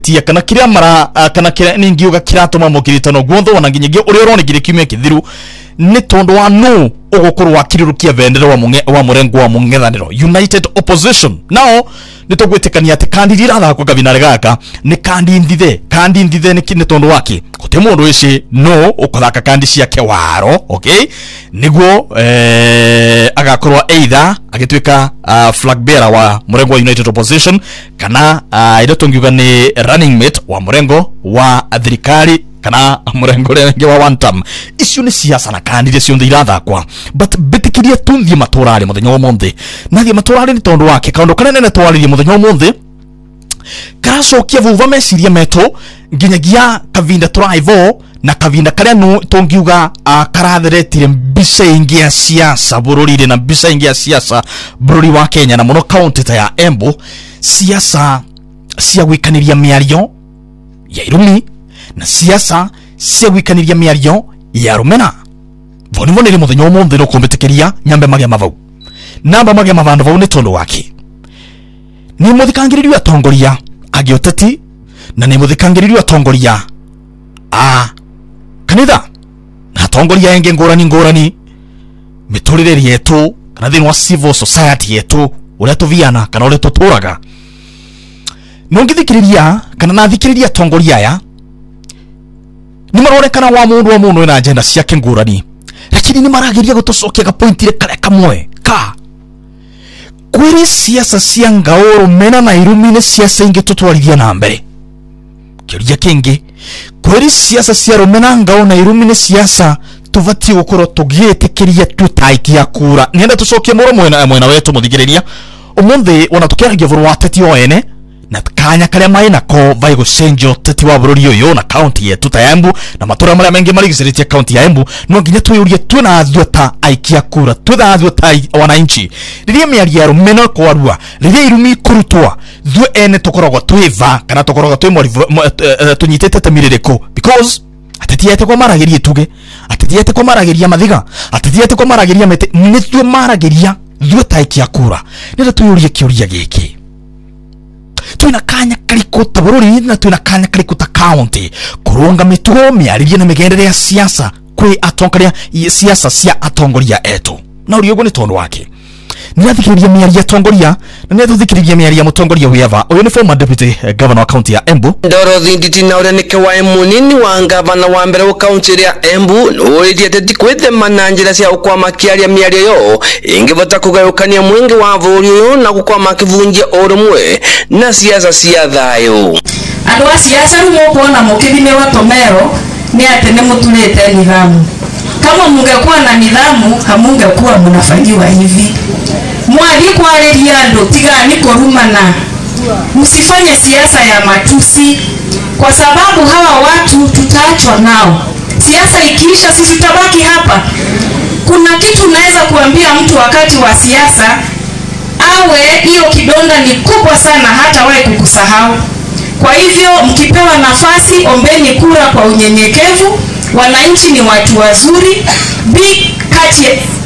tia kana kiria mara kana kiria ningiuga kiratuma mukiritano guotho wana nginyagio uri uronigire kimwe kithiru ni tondu wa no ugukorwo wakirirukia vendera wa murengo wa mungethaniro United Opposition nao nitugwitikania ati kandi irathakwo kabinare gaka ni kandi ndithe ni tondu wake guti mundu ici no ukuthaka kandi ciake waro okay niguo agakorwa either agitwika flag bearer wa murengo wa United Opposition kana ida tungiuga ni running mate wa murengo wa thirikari kana murengo renge wa one term icio ni siasa na kandi cio irathakwa but bitikiria tunthie maturari muthenya wa monthi nathie maturari ni tondu wake kaundu kanene twaririe muthenya wa monthi karacokia vuva meciria meto nginyagia kavinda turaivo na kavinda karia no tungiuga karathiretire mbica ingi ya siasa bururi na mbica ingi ya siasa bururi wa Kenya na muno county ta ya Embu siasa cia gwikaniria miario ya irumi na siasa cia gwikaniria miario ya rumena voni voni muthenya umuthi no kumbitikiria nyambe magia mavau namba magia mavandu vau ni tondu wake ni muthikangiririo atongoria agioteti na ni muthikangiririo atongoria kanitha na atongoria enge ngorani miturire yetu kana thini wa civil society yetu uria tuviana kana uria tuturaga no ngithikiriria kana nathikiriria atongoria aya ni marorekana wa mundu na agenda ciake ngurani lakini ni maragiria gutucokia ga point ile kale kamwe ka kwiri siasa cia ngaoro mena na irumi ni siasa ingi tutwarithia na mbere kiria kingi kwiri siasa cia rumena ngao na irumi ni siasa tuvati gukorwo tugitikiria tutaikia kura nienda tucokie muro mwena wetu muthigiriria umuthi ona tukiragia vuru wa teti o ene na kanya karia mai nako vai gucenjio teti wa bururi uyu na county yetu ta Embu na matura maria mengi marigiciritie county ya Embu no nginya tuyurie twina athweta aikia kura twitha athweta wananchi riria miari ya rumeno kwarua riria irumi kurutwa thwe ene tukoragwo twiva kana tukoragwo twi tunyitete tamiririko because atetiete kwa maragiria tuge atetiete kwa maragiria mathiga atetiete kwa maragiria mete ni thwe maragiria thwe taikia kura nira tuyurie kiuria giki twina kanya kariko tabururi na twina kanya kariko ta county kurunga mitugo miaririe na migendere ya siasa kwi atongoria siasa cia atongoria etu na uriugo ni tondu wake nirathikiriria miari ya atongoria na nirathikiriria miari ya mutongoria wiava uyu ni former deputy governor wa county ya Embu Dorothy Nditi na ure nike wa munini wa governor wa mbere wa county ya Embu uritie teti kwithema na njira cia ukwama kiaria miari yo ingivota kugayukania mwingi wa vuri yo na gukwama kivunjia urumwe na siasa cia thayo andu a siasa rumo kuona mukithime wa tomero ni atene mutulete nidhamu kama mungekuwa na nidhamu hamungekuwa mnafanyiwa hivi mwali kwaleria ndo tigani korumana msifanye siasa ya matusi kwa sababu hawa watu tutaachwa nao siasa ikiisha sisi tutabaki hapa kuna kitu naweza kuambia mtu wakati wa siasa awe hiyo kidonda ni kubwa sana hata wae kukusahau kwa hivyo mkipewa nafasi ombeni kura kwa unyenyekevu wananchi ni watu wazuri kati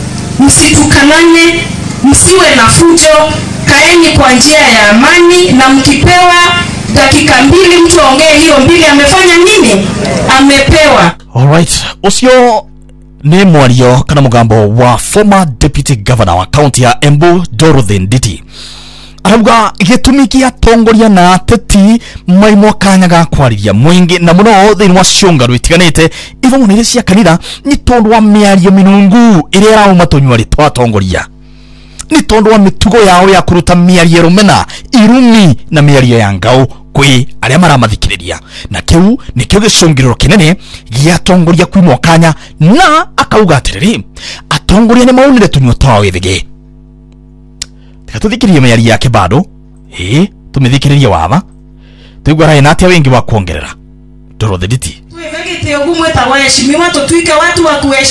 msitukanane msiwe na fujo kaeni kwa njia ya amani na mkipewa dakika 2 mtu aongee hiyo 2 amefanya nini amepewa alright usio ni mwario kana mugambo wa former deputy governor wa county ya Embu Dorothy Nditi arauga gitumikia tongoria na teti maimwa kanya ga kwariria mwingi na muno thini wa cionga rwitiganite ivo munire cia kanitha ni tondu wa miario minungu iria rauma tunywa twa tongoria ni tondu wa mitugo yao ya kuruta miario rumena irumi na miario ya ngao kwi aria maramathikiriria na kiu nikio gicungiriro kinene gia tongoria kwimwa kanya na akauga atiriri atongoria ni maunire tunywa twa withige tuthikirie miario yake bado tumithikiririe wava tuigwa rai natia wengi wa kuongerera Dorothy Nditi tuwegete ogumwe tawaheshimiwa tutuike watu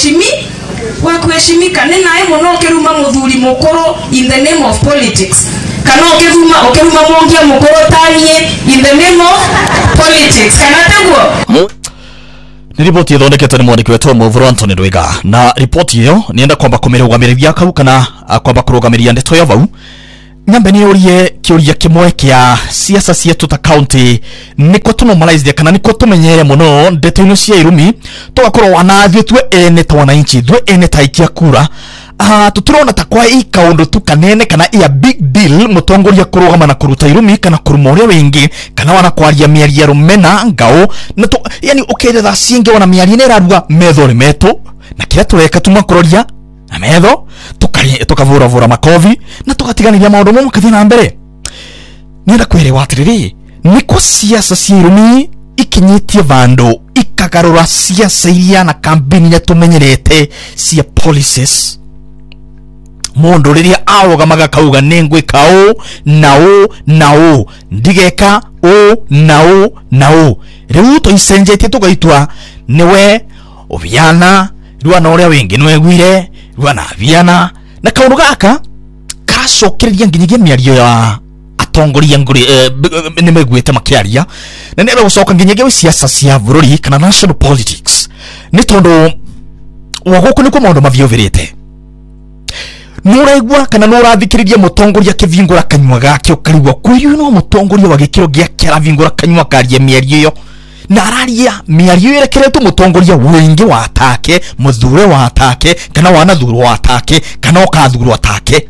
wa kuheshimika nina hemo no keruma muthuri mukoro in the name of politics kana okiruma mongia mukoro tanie in the name of politics kana teguo ni ripoti ithondeketwo ni mwandiki wetu Muvuru Anthony Ndwiga na ripoti hiyo nienda kwamba kumirugamiria kau kana kwamba kurugamiria ndeto ya vau nyambe ni urie kiuria kimwe kia siasa cietu ta county niko tunomalize kana niko tumenyere muno ndeto ino cia irumi tugakorwo wanathie twe ene ta wananchi twe ene ta ikia kura tuturona ta kwa kaundu tu kanene kana ia big deal mutongoria kurugama na kuruta irumi kana kuruma uria wingi kana wana kwaria miaria rumena ngao na to yani uketha cienge wana miaria ne raruga methori metu na kira tureka tumakororia na metho tukavura makovi na tukatiganiria maundu mo makathie na mbere nenda kwere watiriri niko siasa cia irumi ikinyitie vandu ikagarura siasa iria na kampeni ya tumenyerete cia policies mundu riria arugamaga kauga ningwika u na u ndigeka u na u riu to isenjetie tugaitwa niwe uviana ruana uria wingi niwe gwire ruana viana na kaundu gaka karacokereria nginyagia miario ya atongoria nguri nimegwite makiaria na nero gucoka nginyagia siasa cia bururi kana national politics ni tondu waguko niko maundu mavioverete nuraigwa kana nurathikiriria mutongoria kivingura kanywa gake ukarigwa kuyu no mutongoria wa gikiro gia kiravingura kanywa karia miario yo na araria miario irekeretwo mutongoria wingi wa atake muthure wa atake kana wanathuru wa atake kana okathuru wa atake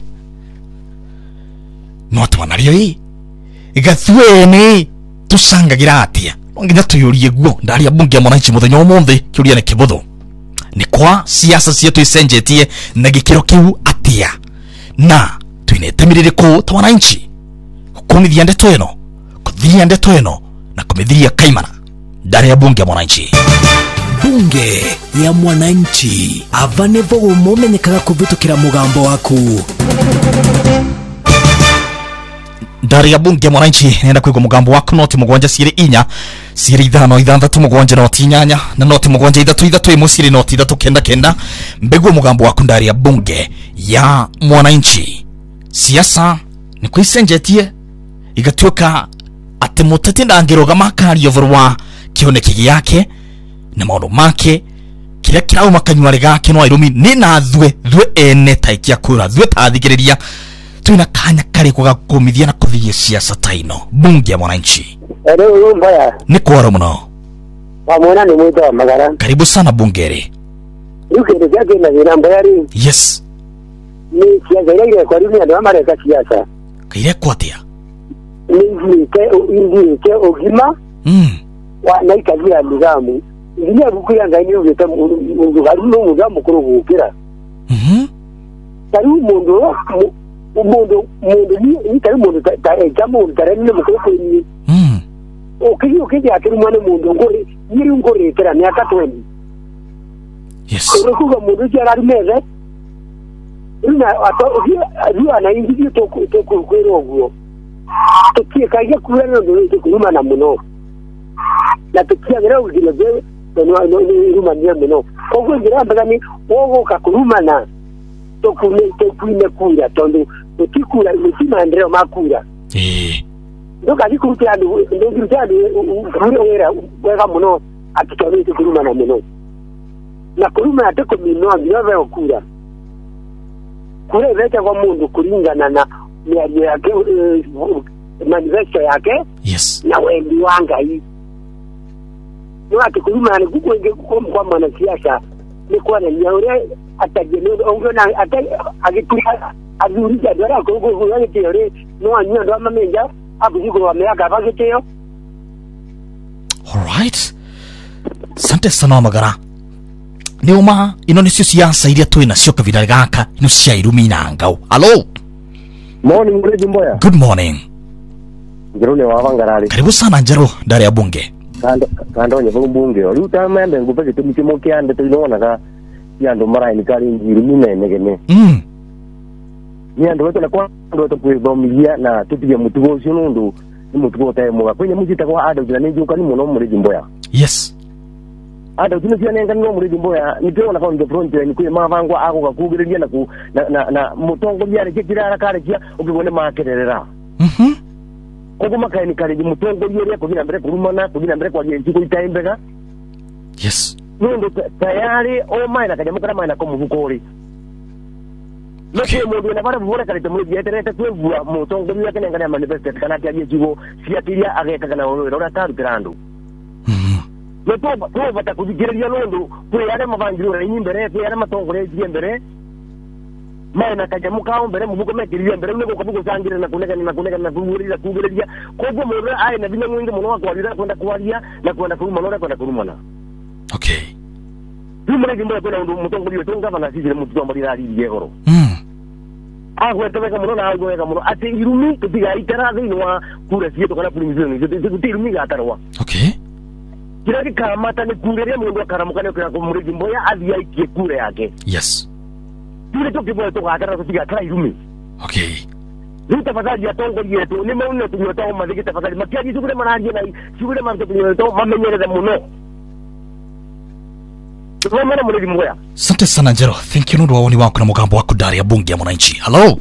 no twanario hii igathwene tusangagira atia nginya tuyurie guo ndaria bunge mwananchi muthenya umuthi kiuria ni kibutho ni kwa siasa cietu isenjetie na gikiro kiu atia na twinete miririko ta wananchi kumithia ndeto eno kuthiria ndeto eno na kumithiria kaimana ndari ya bunge ya mwananchi bunge ya mwananchi avanevo umumenyekaga kuvitukira mugambo waku ndari ya bunge ya mwananchi nenda kwigwa mugambo waku noti mugwanja siri inya siri ithano ithanthatu mugwanja noti inyanya na noti mugwanja ithatu imu siri noti ithatu kenda mbegwa mugambo waku ndari ya bunge ya mwananchi siasa ni kwisenjetie igatuika ati muteti ndangirugama kario vorwa kioneki giake na maundu make kiria kirauma kanywa gake no irumi ni na thwe ene taikia kura thwe tathikiriria twina kanya kari kugakumithia na kuthia siasa taino bunge ya mwananchi Hello mbaya ni kwaro muno pamona ni mwito wa magara karibu sana bungere yuke yake na namba yari yes ni siasa ile kwa nini ndio mara ya siasa kile kwatia ni ke ogima wa naikazira ndigamu nginya bukuya ngani ugeta mundu garuno mugamu kurugukira tari mundu ni tari mundu jamu tari ni mukoko ni ukiji akiri mwana mundu ngori nyiri ngori tera myaka 20 yes urukuga mundu jara meze ina ato ria na ingi to kwero guo tukie kaje kulana ndo kuluma na muno na tukia ngira ugile je no ni ruma ni muno ogo ngira mbagani ogo kakuluma na to kuine kuya tondo tukikura imesima Andrea makura ndo kaji kuruti ando ndo ngirutani ngure wega muno atitoni kuluma na muno na kuluma atako mino ngiove okura kure veta kwa mundu kulingana na miario yake manifesto yake yes na wendi wanga hii kuluma ni kukwenge kwa mwanasiasa ni kwa na nyaure atajeneza ongona ata agituka azurija dora ko yale teore no anyo ndo mamenja abuziko wa meaka bagiteo all right sante sana magara niuma ino ni siasa iria twina cio kavira gaka ino cia irumi na ngau hello morning mreji mboya good morning Njero ne wavangarari karibu sana Njero ndari ya bunge kando nye bunge ru tamende ngupe kitu kimo kiande tunaona ka yando mara ni kali irumi na negene ni ando wetu na kwa ndo to kuibomilia na tupige mutugo cio ndo ni mutugo taimo kwenye mujita kwa ada jina njuka ni muno mreji mboya yes ada tunisia nenga no mreji mboya ni pio na kwa ndo front ni kwa mavangwa ako kakugireria na mutongo byari kikirara kare kia ukibone makerera kogo makaini kare mutongo byari kugira mbere kurumana kugira mbere kwa jenzi kuitaimbega yes ndo tayari o maina kaja mukara maina ko muvukori Okay. Nokwe mundu na bara bora kare temu yeterete kwegua mutongo yake ngana manifest kana kya jigo siatiria ageka kana ora taru kirando. Neto ko bata kujigeria londo ko yale mavanjiro yimbere ko yale matongo yimbere. Maana kajamu kao mbere mubuko mekiria mbere nego kabuko sangire na kuneka na kuguria ko go mundu ai na bina mwingi muno kwalira kwenda kwalia na kwenda kurumana. Okay. Tumana jimbo kwa mutongo yotonga bana sije mutongo ali yegoro. Agwe tebeka muno na agwe ka muno ati irumi tiga itara thini kura sieto kana pulimizoni kuti irumi gatarwa. Okay. Kira kikamata ni kungeria mundu akaramukane kwa kumuri jimbo ya athia ikie kura yake. Yes. Tule tokibo to gatara tiga kara irumi. Okay. Tafadhali ya tongo yetu ni mauna tunyota maziki tafadhali makiaji sugure mananje na sugure manzo tunyota mamenyereza muno. Tuomera muri mboya. Asante sana Njero. Thank you ndu wawoni wako na mugambo wako ndari ya bunge ya mwananchi. Hello.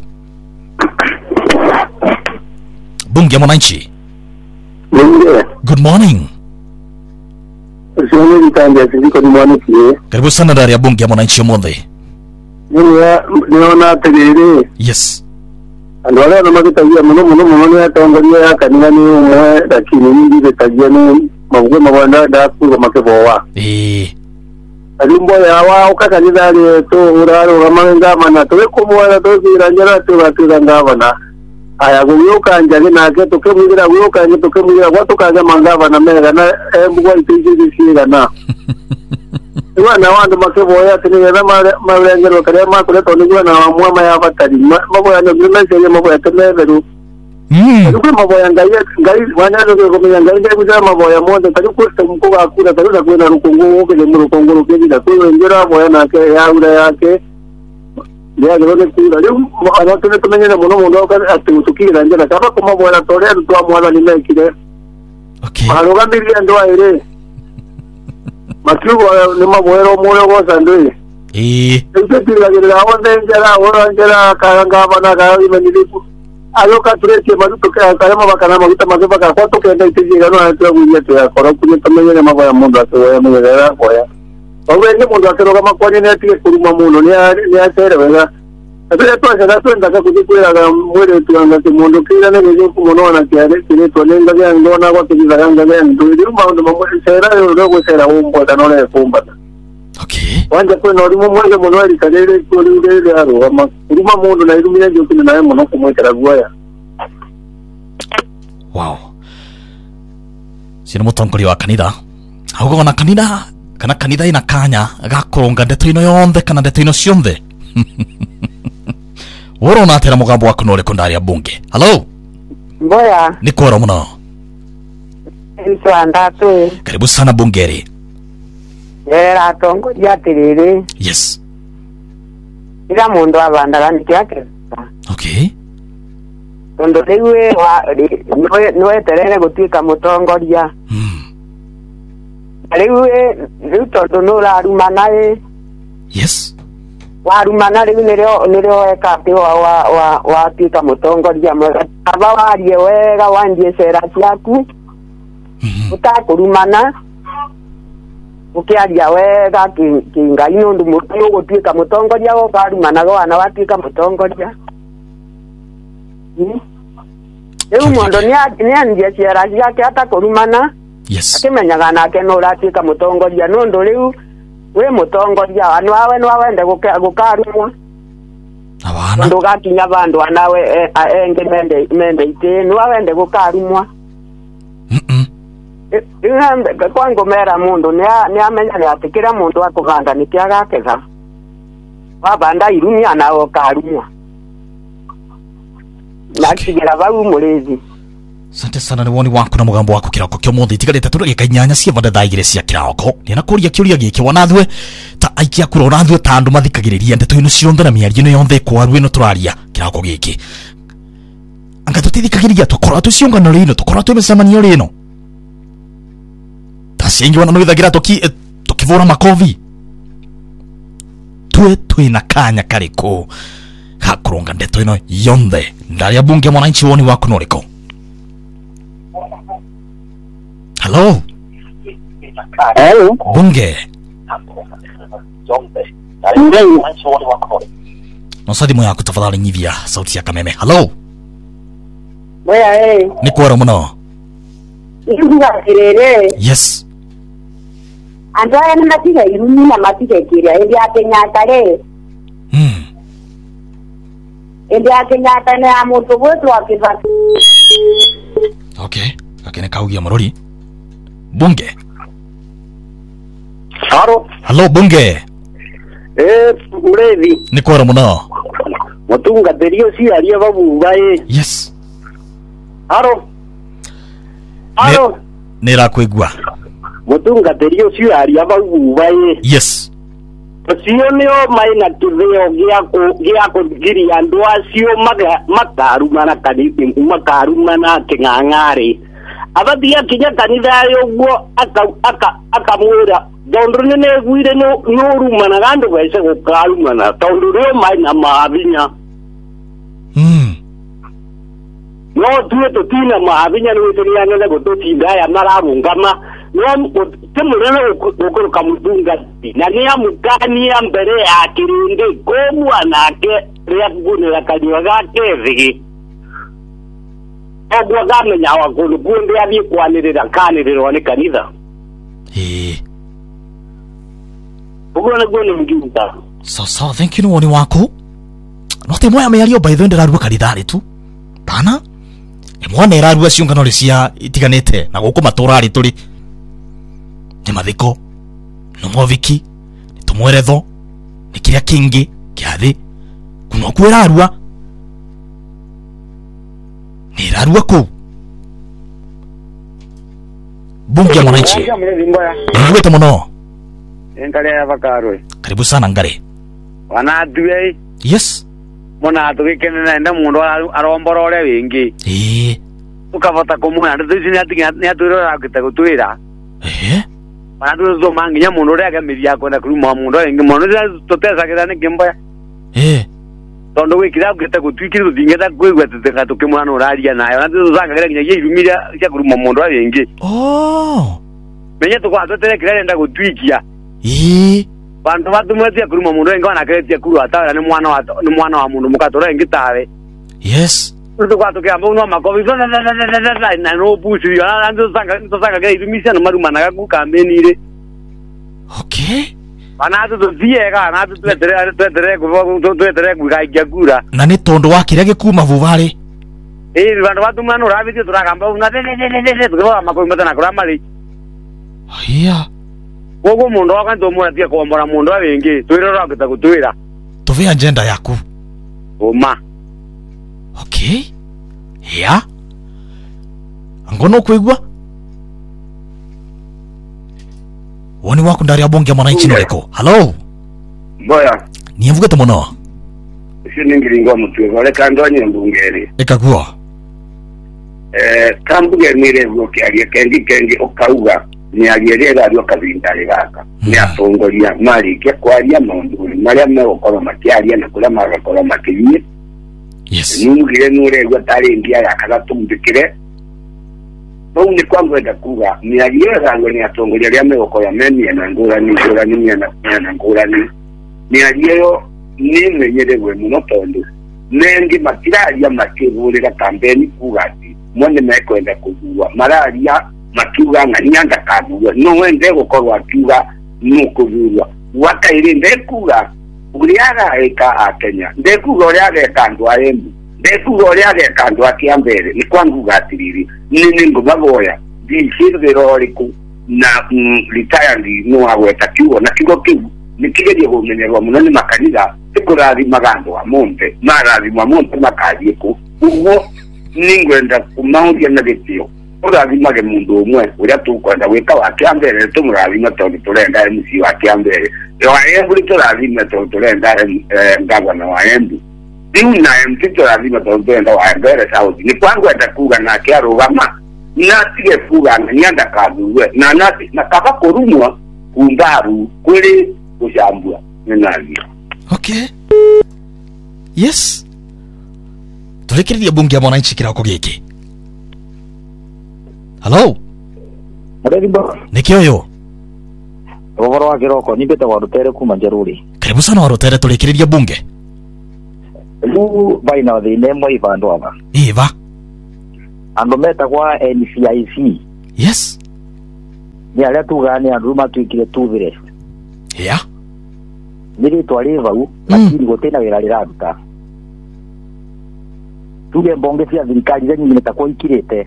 Bunge ya mwananchi. Good morning. Usione vitambia sindiko ni mwananchi. Karibu sana ndari ya bunge ya mwananchi Omonde. Niona tegere. Yes. Andwala na makitagia muno ni atongoria ya kanina ni umwe lakini nyingi betagia ni mabwe mabanda da ku makebowa. Alimbo ya wa ukakanida le to uraro ramanga mana to kumwala to kiranjara to batanga bana aya guyoka njage na ke to kemira guyoka nje to kemira watu kaga mangava na mega na mbwa itiji shira na wana wandu makeboya tini na mawengero kare ma kule to ni na mwama ya batari mabo ya no message mabo ya temeberu Kwa maboya ngai wanalo ko kumenya ngai ngai kuja maboya moja tari kusta mko akura tari na kwenda rukungu ke mu rukungu ke bila kwa njera boya na ke ya ura yake ya gero kula leo ana tune tumenya muno ka atutukira njera kama kuma boya tore tu amwala ni mekire. Okay. Aloga milia ndo aire matugo ni maboya moyo go sandwe Ndio ndio wao njera karanga bana ka imeniku Aloka tureke maruto kama bakana maguta mageba kwa to kenda itijira no atu buye ya koro kunye tamenye mabo ya mundu atu ya mugera koya bawe ni mundu akero kama kwani ne ati kuruma muno ni asere wega ate to asa to ndaka kujikwera ga mwere tu anga ti mundu kira ne nyo kumono na kiare kire to ne ngaga ndona kwa tijira ganga ne ndu maundo mamwe sera ro go sera umbo da no le fumba. Okay. Wanja kwa no limo mwanga muno ali kadere ko lule aro ama kuruma mundu na irumira ndio kina naye muno kumwekera guaya. Wow. Sino mutongori wa kanitha. Ahubwo na kanitha kana kanitha ina kanya gakoronga ndeto ino yonthe kana ndeto ino cionthe. Woro na tera mugambo wako nore kondari ya bunge. Hello. Mboya. Ni kwaro muno. Ntwanda tu. Karibu sana bungeri. Yera tongo yatiriri. Yes. Ila mundu abandala nikyake. Okay. Ndo lewe noe terere gutwika mutongoria. Lewe lutondo no la rumanae. Yes. Wa rumana lewe nero ekate wa twika mutongoria mwega. Aba warie wega wandie sera ciaku. Utakurumana. Ukiaria wega kinga ino ndu mutu gutwika mutongoria wo karumana go ana watwika mutongoria. Ewe mondo ni andia ciara ciake atakurumana. Yes. Akimenyaga nake no ratwika mutongoria no ndo riu we mutongoria anu awe no awende gukarumwa. Abana. Ndo gakinya bandu anawe enge mende ite no awende gukarumwa. Kwangu mera mundu ni amenya ni atikira mundu akuganda ni kiagakega. Wabanda irumia na okarumwa. Nakigira bau mulezi. Sante sana ni woni wako na mugambo wako kirako kyo mondi tigarete turagika inyanya cia banda daigire cia kirako ni nakuria kiuria giki wanathwe ta aikia kurora thwe tandu mathikagiriria ndeto ino cionthe na miari ino yonthe kwaru ino turaria kirako giki anga tutithikagiriria tukora tuciungano rino tukora tumesamanio rino taciengi wana nwithagira tukivura makovi twina kanya kariko gakuronga ndeto ino yonthe ndari ya bunge mwananchi woni wako noriko. Hello. Hello. Bunge. no sadimu yaku tafadhali nyivia sauti ya kameme. Hello. Moya Ni kwaro muno. Iruga kirere. Yes. Andaya na matiga irumi na matiga kiria ndi akenyata re. Ndi akenyata na muntu wetu akiva. Okay. Akene kaugia morori. Bunge. Haro. Hello bunge. Ulevi. Ni kwaro muno. Mutunga terio si aria babu bae. Yes. Haro. Haro. Nera kwigwa. Mutunga terio si aria babu bae. Yes. Sione o maina tuveo giako giri andu acio makaru mana kaniti makaru mana kingangare abatia kinya kanitha yoguo akamwira dondu nene gwire no rumana gandu wese gukaru mana tondu rio maina mavinya no tuwe tutina mavinya no turianele gututinda ya marabungama no temurana ukuru kamutunga na niya mukani ya mbere ya kirinde komu anake ria kugunira kanywa gake thigi ogwa gamenya wakulu kunde athie kwanirira kaniriro ni kanitha ugo na gone mginta so thank you no woni wako no te moya meyario by the ndararuwa kanithari tu pana mwana iraruwa ciungano cia itiganite na guku maturari turi ni mathiko no moviki ni tumweretho ni kiria kingi kiathi kuno kwirarua ni rarua ku bunge ya mwananchi ngwete muno ngale ya bakarwe karibu sana ngare wana duwe yes mona tugikenena nda mundu aromborore wingi ukavota kumuna ndu ici ni aturora gutagutwira Manatu manginya mundu ria gamiria kwenda kuruma mundu wengi mundu tutesagira ni kimba tondu wikira ngete gutwikira thingeta kwigwa tutenga tukimwana uraria nayo na tusangagira nginya irumiria cia kuruma mundu wengi menya tukwatetere kirenda gutwikia bantu batumwetia kuruma mundu wengi wana kiretia kuru atawera ni mwana wa mundu mukatora wengi tawe yes tukwatukiamba uno makovi na no pushi ya ndio sanga ga irumisia no marumana ga kampeni ile okay Banatu tuziega na tuetere kugaija kura na ni tondu wa kiria gikuma vuvare bantu batumana uravithio turakamba una tukiva makovi matana kura mari iya gogo mundu akanto muratia kuombora mundu wengi twirora gutagutwira tuve agenda yaku oma okay ya ngono kwigwa woni wako ndari abonge mwananchi noreko hello boya nievugete muno siningiringo mutwe ole kandonye mbungeri ekaguo kambuge mire bloke alie kengi okauga ni alierera rio kabindale gaka ni atongoria mali ke kwaria mundu maria megokora makiaria na kula magakora makirie yes nungire nure gwa tare ndia yakala tumbikire ni kwangu enda kuga ni alierera ngo ni atongoria ria megokora meni na ngurani na ngurani ni aliero ni menyerewe muno tondu nengi matiraria makivurira kampeni kugati mwene mekwenda kugua mararia makiuga ng'anyanga kaguo no wende gukorwa akiuga nukugurwa wakaire ndekuga uriaga eka akenya ndekuga uriaga eka andu a Embu ndekuga uriaga andu a Kiambere ni kwangu gatiriri nini ngubagoya ndishiriro riku na retired no agweta kiugo na kiugo kiu nikigerie gumenyerwa muno ni makanitha tikurathi magando a monte marathi ma monte makathie ku uguo ningwenda kumauria na gitio urathimage mundu umwe uria tukwenda gwika wa Kiambere tumurathima tondu turenda MC wa Kiambere wa Embu turathima tondu turenda ngavana wa Embu riu na MC turathima tondu turenda wa Embere South ni kwangwenda kuga nake arugama na tige kuga nyanda kathurwe na nati na kaba kurumwa kumbaru kuri kushambua ninazi okay yes turekereria bunge ya mwananchi kirako giki hello Murembo nikioyo Roboro wa kiroko nibete wa rutere kuma Njaruri karibu sana wa rutere turekereria bunge Lu baina thine mo ivandu ava. Eva. Ando meta kwa NCIC. Yes. Ni aria tugane andu matwikire tuthire. Yeah. Niri twari vau lakini gutena wira riraruta. Tuge mbonge cia thirikari zenyu nitakuwa ikirite.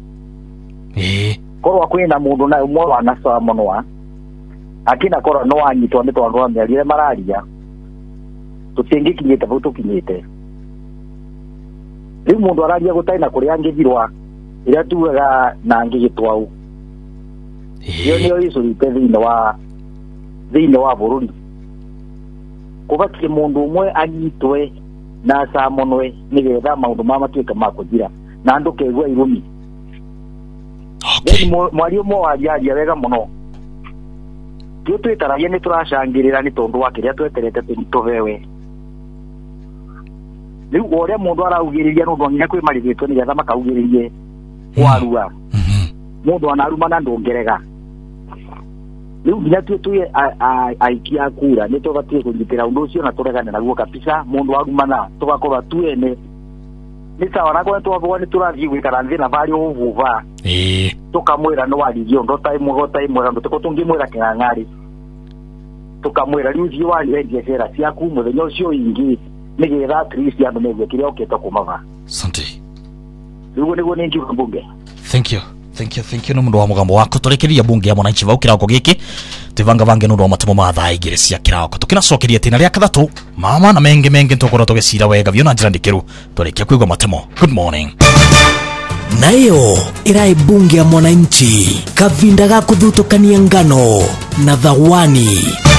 Korwa kwina mundu na umwe wana sawa monwa. Akina korwa no anyitwa ni twandu amyarie mararia. Tutingikinyite vau tukinyite. Riu mundu araria gutaina kuria ngithirwa ira tugaga na ngigitwau. Iyo niyo isurite thine wa bururi. Kubakie mundu umwe anyitwe na samonwe nigetha maundu mamatuika makujira na andu kegwa irumi. Okay. Mwario mo ajaria wega muno. Tio twitaragia ni turacangirira ni tondu wa kiria tweterete tuvewe. Riu oria mundu araugiriria nundu nginya kwi marigitwe ni getha makaugiririe warua. Mundu anaruma na ndongerega. Riu nginya tuye aikia kura ni tubatie kunyitira undu ucio na turegane naguo kabisa. Mundu arumana tugakorwa tuene ni sawa na kwa twabwo ni turathii gwikara nthi na bari uvuva. Tukamwira no warigio ndo tai mwera ndo tukutungimwira kingangari. Tukamwira riu thii wari endie cera ciaku muthenya ucio ingi nigetha at least andu megue kiria ukite kumava. Asante. Riu niguo ni ngiuga bunge. Thank you no mundu wa mugambo wako turekeria bunge ya mwananchi vau kirauko giki tivanga vange nundu wa matemo ma thaa igiri cia kirauko tukinacokeria tina ria kathatu mama na menge ntukoro tugicira wega vyo na njira ndikiru turekia kuigwa matemo. Good morning. Nayo irai bunge ya mwananchi kavinda ga kuthutukania ngano na thawani.